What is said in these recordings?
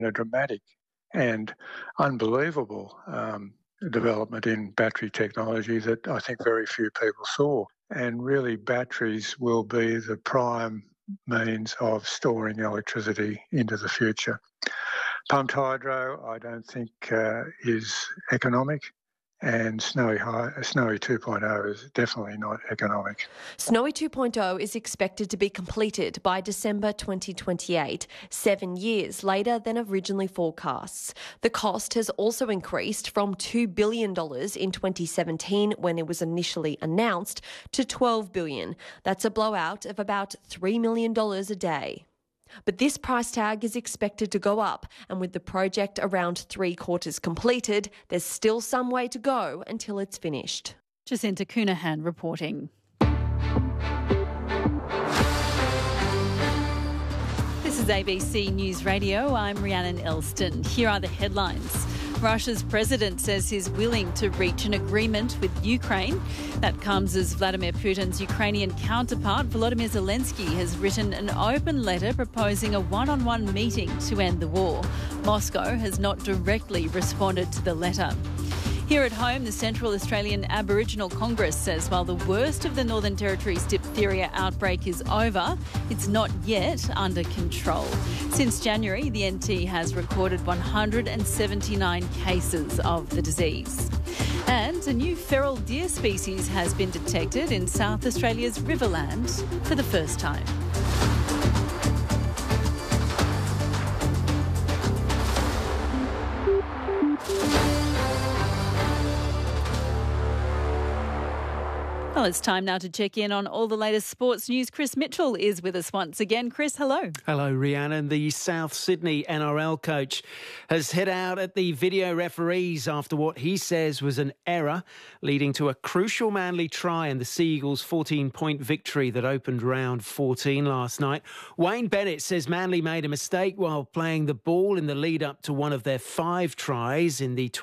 A dramatic and unbelievable development in battery technology that I think very few people saw. And really, batteries will be the prime means of storing electricity into the future. Pumped hydro, I don't think is economic. And Snowy 2.0 is definitely not economic. Snowy 2.0 is expected to be completed by December 2028, 7 years later than originally forecasts. The cost has also increased from $2 billion in 2017 when it was initially announced to $12 billion. That's a blowout of about $3 million a day. But this price tag is expected to go up, and with the project around 3/4 completed, there's still some way to go until it's finished. Jacinta Cunahan reporting. This is ABC News Radio. I'm Rhiannon Elston. Here are the headlines. Russia's president says he's willing to reach an agreement with Ukraine. That comes as Vladimir Putin's Ukrainian counterpart, Volodymyr Zelensky, has written an open letter proposing a one-on-one meeting to end the war. Moscow has not directly responded to the letter. Here at home, the Central Australian Aboriginal Congress says while the worst of the Northern Territory's diphtheria outbreak is over, it's not yet under control. Since January, the NT has recorded 179 cases of the disease. And a new feral deer species has been detected in South Australia's Riverland for the first time. Well, it's time now to check in on all the latest sports news. Chris Mitchell is with us once again. Chris, hello. Hello, Rhiannon. The South Sydney NRL coach has hit out at the video referees after what he says was an error, leading to a crucial Manly try in the Sea Eagles' 14-point victory that opened round 14 last night. Wayne Bennett says Manly made a mistake while playing the ball in the lead-up to one of their 5 tries in the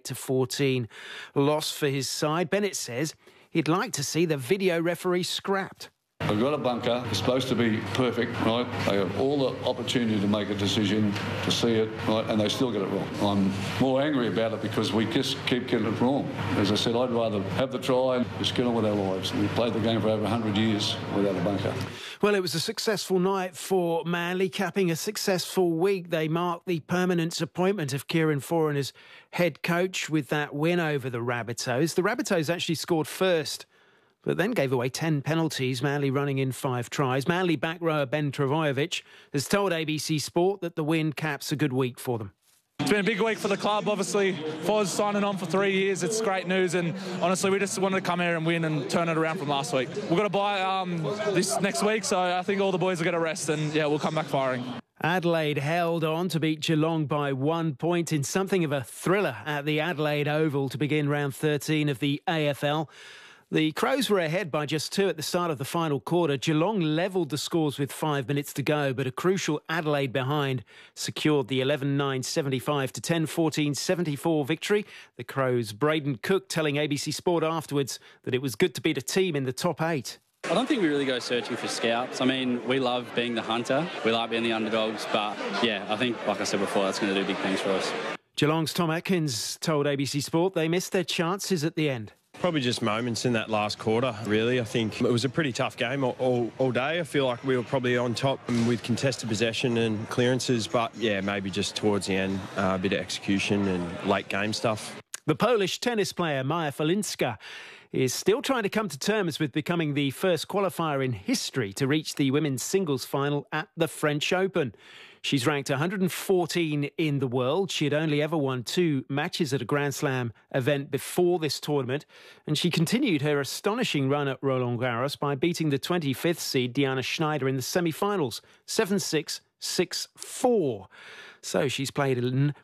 28-14 loss for his side. Bennett says he'd like to see the video referee scrapped. They've got a bunker. It's supposed to be perfect, right? They have all the opportunity to make a decision, to see it, right? And they still get it wrong. I'm more angry about it because we just keep getting it wrong. As I said, I'd rather have the try and just get on with our lives. We've played the game for over 100 years without a bunker. Well, it was a successful night for Manly, capping a successful week. They marked the permanent appointment of Kieran Foran as head coach with that win over the Rabbitohs. The Rabbitohs actually scored first, but then gave away 10 penalties, Manly running in 5 tries. Manly back rower Ben Travojevic has told ABC Sport that the win caps a good week for them. It's been a big week for the club, obviously. Foz signing on for 3 years. It's great news, and honestly, we just wanted to come here and win and turn it around from last week. We've got to buy this next week, so I think all the boys are going to rest, and yeah, we'll come back firing. Adelaide held on to beat Geelong by 1 point in something of a thriller at the Adelaide Oval to begin round 13 of the AFL. The Crows were ahead by just 2 at the start of the final quarter. Geelong levelled the scores with 5 minutes to go, but a crucial Adelaide behind secured the 11-9 75 to 10-14 74 victory. The Crows' Braden Cook telling ABC Sport afterwards that it was good to beat a team in the top 8. I don't think we really go searching for scalps. I mean, we love being the hunter. We like being the underdogs. But, yeah, I think, like I said before, that's going to do big things for us. Geelong's Tom Atkins told ABC Sport they missed their chances at the end. Probably just moments in that last quarter, really. I think it was a pretty tough game all day. I feel like we were probably on top with contested possession and clearances. But, yeah, maybe just towards the end, a bit of execution and late game stuff. The Polish tennis player Maja Falinska is still trying to come to terms with becoming the first qualifier in history to reach the women's singles final at the French Open. She's ranked 114 in the world. She had only ever won 2 matches at a Grand Slam event before this tournament, and she continued her astonishing run at Roland Garros by beating the 25th seed Diana Schneider in the semi-finals, 7-6, 6-4. So she's played,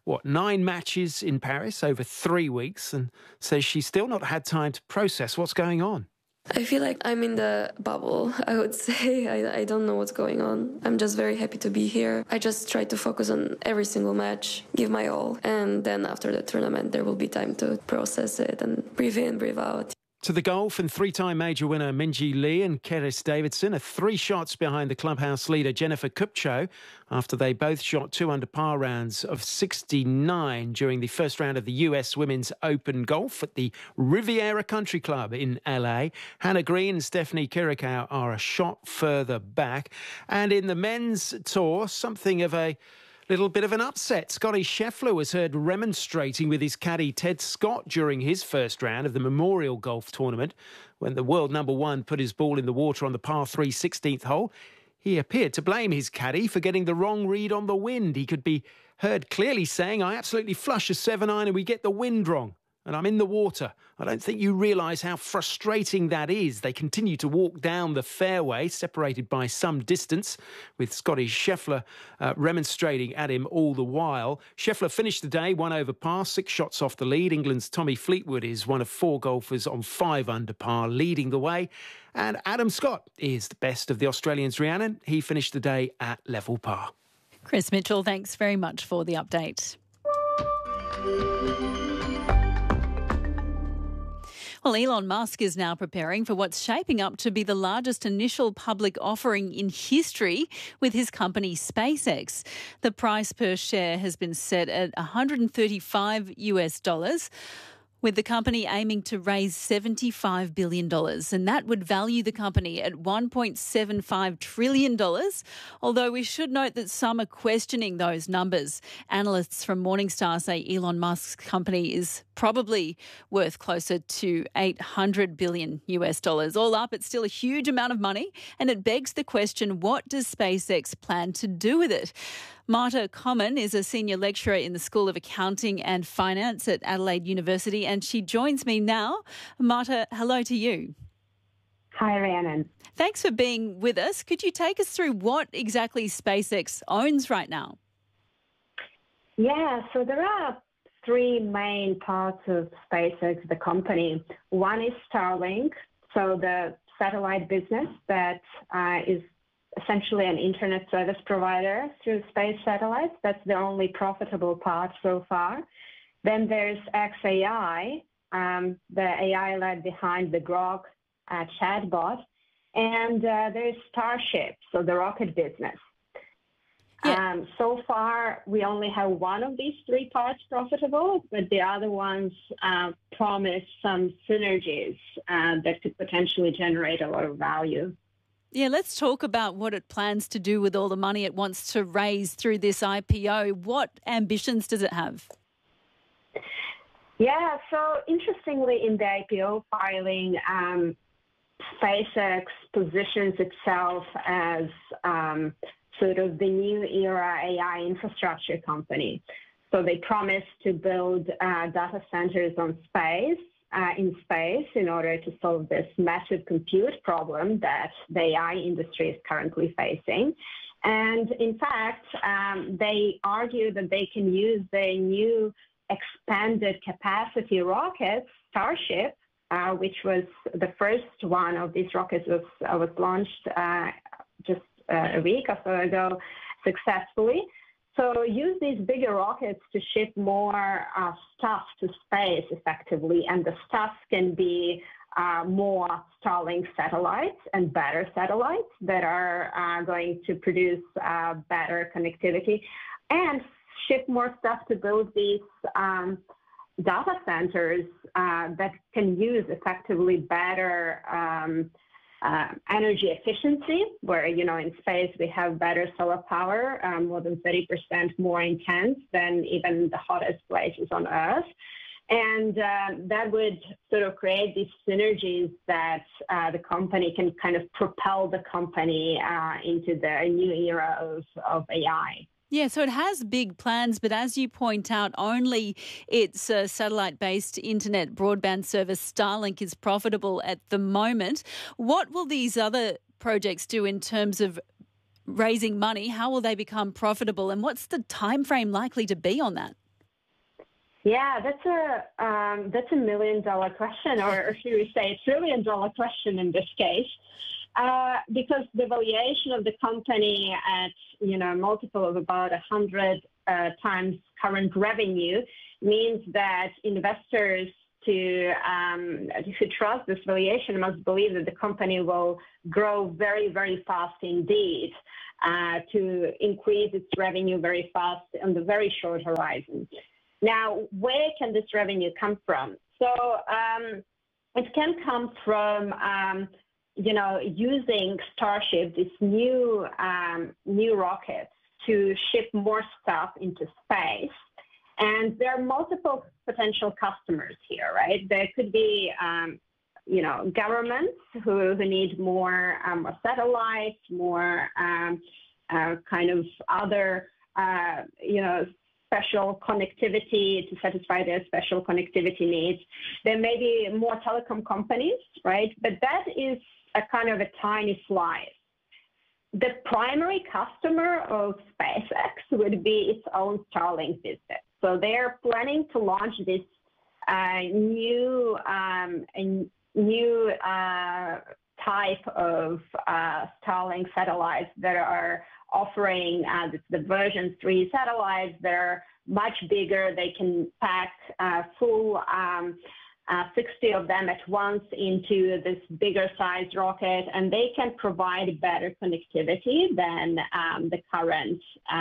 9 matches in Paris over 3 weeks, and says she's still not had time to process what's going on. I feel like I'm in the bubble, I would say. I don't know what's going on. I'm just very happy to be here. I just try to focus on every single match, give my all, and then after the tournament there will be time to process it and breathe in, breathe out. To the golf, and three-time major winner Minjee Lee and Keris Davidson are 3 shots behind the clubhouse leader Jennifer Kupcho after they both shot 2 under par rounds of 69 during the first round of the US Women's Open Golf at the Riviera Country Club in LA. Hannah Green and Stephanie Kirikow are a shot further back. And in the men's tour, something of a little bit of an upset. Scotty Scheffler was heard remonstrating with his caddy Ted Scott during his first round of the Memorial Golf Tournament when the world number 1 put his ball in the water on the par 3 16th hole. He appeared to blame his caddy for getting the wrong read on the wind. He could be heard clearly saying, "I absolutely flush a 7-iron and we get the wind wrong. And I'm in the water. I don't think you realise how frustrating that is." They continue to walk down the fairway, separated by some distance, with Scotty Scheffler remonstrating at him all the while. Scheffler finished the day 1 over par, 6 shots off the lead. England's Tommy Fleetwood is one of 4 golfers on 5 under par, leading the way. And Adam Scott is the best of the Australians, Rhiannon. He finished the day at level par. Chris Mitchell, thanks very much for the update. Well, Elon Musk is now preparing for what's shaping up to be the largest initial public offering in history with his company SpaceX. The price per share has been set at $135 with the company aiming to raise $75 billion. And that would value the company at $1.75 trillion, although we should note that some are questioning those numbers. Analysts from Morningstar say Elon Musk's company is probably worth closer to $800 billion. All up, it's still a huge amount of money, and it begs the question, what does SpaceX plan to do with it? Marta Common is a senior lecturer in the School of Accounting and Finance at Adelaide University, and she joins me now. Marta, hello to you. Hi, Rhiannon. Thanks for being with us. Could you take us through what exactly SpaceX owns right now? Yeah, so there are 3 main parts of SpaceX, the company. One is Starlink, so the satellite business that is essentially an internet service provider through space satellites. That's the only profitable part so far. Then there's xAI, the AI led behind the Grok chatbot. And there's Starship, so the rocket business. Yeah. So far, we only have one of these 3 parts profitable, but the other ones promise some synergies that could potentially generate a lot of value. Yeah, let's talk about what it plans to do with all the money it wants to raise through this IPO. What ambitions does it have? Yeah, so interestingly, in the IPO filing, SpaceX positions itself as sort of the new era AI infrastructure company. So they promise to build data centers in space in order to solve this massive compute problem that the AI industry is currently facing. And in fact, they argue that they can use the new expanded capacity rocket, Starship, which was the first one of these rockets was launched just a week or so ago successfully. So use these bigger rockets to ship more stuff to space effectively, and the stuff can be more Starlink satellites and better satellites that are going to produce better connectivity, and ship more stuff to build these data centers that can use effectively better energy efficiency, where, in space we have better solar power, more than 30% more intense than even the hottest places on Earth. And that would sort of create these synergies that the company can kind of propel the company into the new era of AI. Yeah, so it has big plans, but as you point out, only its satellite-based internet broadband service Starlink is profitable at the moment. What will these other projects do in terms of raising money? How will they become profitable, and what's the time frame likely to be on that? Yeah, that's a $1 million question, or should we say $1 trillion question in this case. Because the valuation of the company at, a multiple of about 100 times current revenue means that investors who trust this valuation must believe that the company will grow very, very fast indeed, to increase its revenue very fast on the very short horizon. Now, where can this revenue come from? So it can come from, using Starship, this new rockets, to ship more stuff into space. And there are multiple potential customers here, right? There could be, governments who need more satellites, more kind of other, special connectivity to satisfy their special connectivity needs. There may be more telecom companies, right? But that is a kind of a tiny slice. The primary customer of SpaceX would be its own Starlink business. So they're planning to launch this new type of Starlink satellites that are offering the version 3 satellites that are much bigger. They can pack full 60 of them at once into this bigger sized rocket, and they can provide better connectivity than the current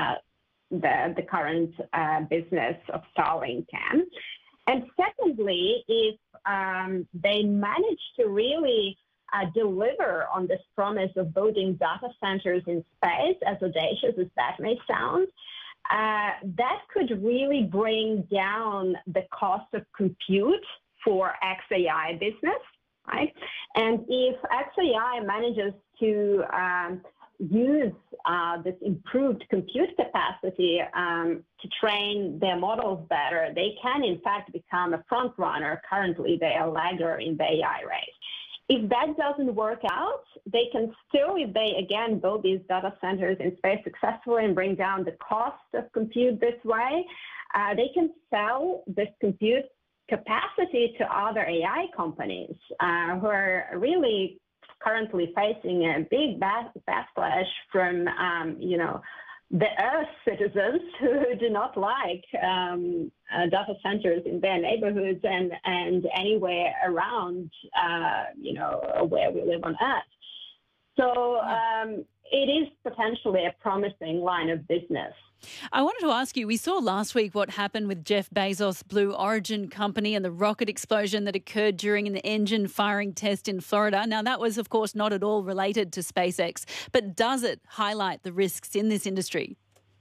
business of Starlink can. And secondly, if they manage to really deliver on this promise of building data centers in space, as audacious as that may sound, that could really bring down the cost of compute for xAI business, right? And if xAI manages to use this improved compute capacity to train their models better, they can in fact become a front runner. Currently, they are lagger in the AI race. If that doesn't work out, they can still, if they again build these data centers in space successfully and bring down the cost of compute this way, they can sell this compute capacity to other AI companies who are really currently facing a big backlash from, the Earth citizens who do not like data centers in their neighborhoods and anywhere around, where we live on Earth. So it is potentially a promising line of business. I wanted to ask you, we saw last week what happened with Jeff Bezos' Blue Origin company and the rocket explosion that occurred during an engine firing test in Florida. Now, that was, of course, not at all related to SpaceX, but does it highlight the risks in this industry?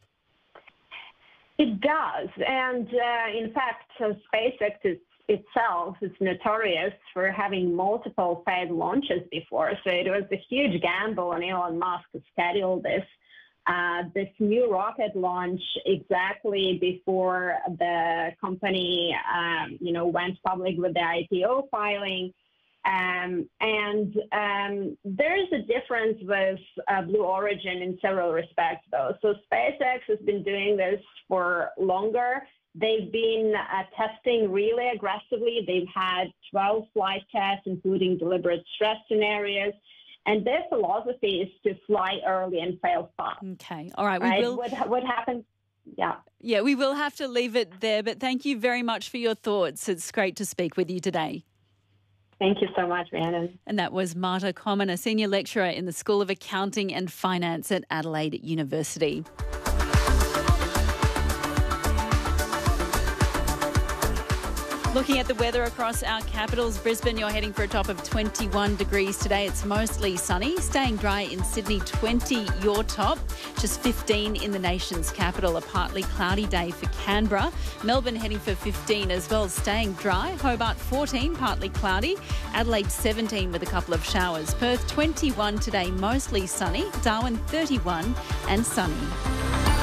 It does. And in fact, SpaceX itself is notorious for having multiple failed launches before. So it was a huge gamble on Elon Musk to schedule this new rocket launch exactly before the company, went public with the IPO filing. There is a difference with Blue Origin in several respects, though. So SpaceX has been doing this for longer. They've been testing really aggressively. They've had 12 flight tests, including deliberate stress scenarios. And their philosophy is to fly early and fail fast. Okay. All right. Right? We will... What happens? Yeah. Yeah, we will have to leave it there. But thank you very much for your thoughts. It's great to speak with you today. Thank you so much, Rhiannon. And that was Marta Common, a senior lecturer in the School of Accounting and Finance at Adelaide University. Looking at the weather across our capitals, Brisbane, you're heading for a top of 21 degrees today. It's mostly sunny, staying dry in Sydney, 20 your top, just 15 in the nation's capital. A partly cloudy day for Canberra. Melbourne heading for 15 as well, staying dry. Hobart 14, partly cloudy. Adelaide 17 with a couple of showers. Perth 21 today, mostly sunny. Darwin 31 and sunny.